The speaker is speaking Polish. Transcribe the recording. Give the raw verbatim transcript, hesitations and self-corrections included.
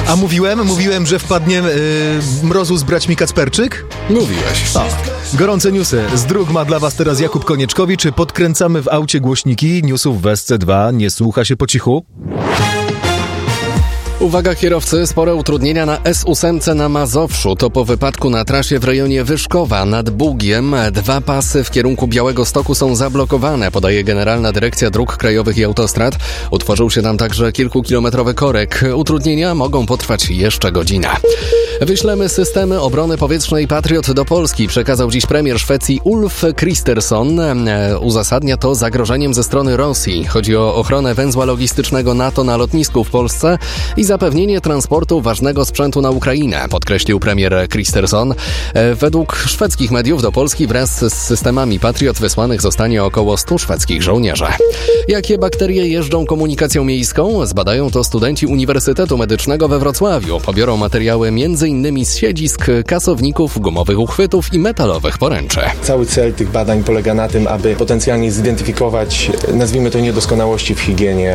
A mówiłem, mówiłem, że wpadnie yy, mrozu z braćmi Kacperczyk? Mówiłeś. O. Gorące newsy. Z dróg ma dla was teraz Jakub Konieczkowicz. Czy podkręcamy w aucie głośniki? Newsów w S C dwa. Nie słucha się po cichu? Uwaga kierowcy, spore utrudnienia na S osiem na Mazowszu. To po wypadku na trasie w rejonie Wyszkowa nad Bugiem. Dwa pasy w kierunku Białegostoku są zablokowane, podaje Generalna Dyrekcja Dróg Krajowych i Autostrad. Utworzył się tam także kilkukilometrowy korek. Utrudnienia mogą potrwać jeszcze godzinę. Wyślemy systemy obrony powietrznej Patriot do Polski, przekazał dziś premier Szwecji Ulf Kristersson. Uzasadnia to zagrożeniem ze strony Rosji. Chodzi o ochronę węzła logistycznego NATO na lotnisku w Polsce i zapewnienie transportu ważnego sprzętu na Ukrainę, podkreślił premier Kristersson. Według szwedzkich mediów do Polski wraz z systemami Patriot wysłanych zostanie około stu szwedzkich żołnierzy. Jakie bakterie jeżdżą komunikacją miejską? Zbadają to studenci Uniwersytetu Medycznego we Wrocławiu. Pobiorą materiały m.in. z siedzisk, kasowników, gumowych uchwytów i metalowych poręczy. Cały cel tych badań polega na tym, aby potencjalnie zidentyfikować, nazwijmy to, niedoskonałości w higienie